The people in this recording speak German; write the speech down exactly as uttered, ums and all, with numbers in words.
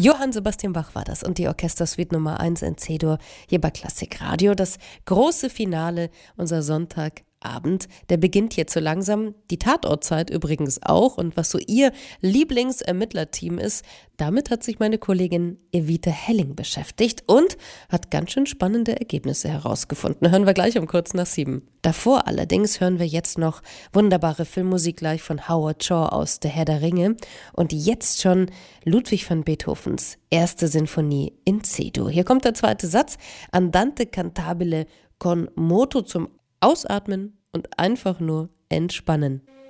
Johann Sebastian Bach war das und die Orchestersuite Nummer eins in C-Dur hier bei Klassikradio. Das große Finale, unser Sonntagabend, der beginnt jetzt so langsam. Die Tatortzeit übrigens auch. Und was so ihr Lieblingsermittlerteam ist, damit hat sich meine Kollegin Evita Helling beschäftigt und hat ganz schön spannende Ergebnisse herausgefunden. Hören wir gleich um kurz nach sieben. Davor allerdings hören wir jetzt noch wunderbare Filmmusik gleich von Howard Shaw aus Der Herr der Ringe und jetzt schon Ludwig van Beethovens erste Sinfonie in C-Dur. Hier kommt der zweite Satz, Andante cantabile con moto zum Ausatmen und einfach nur entspannen.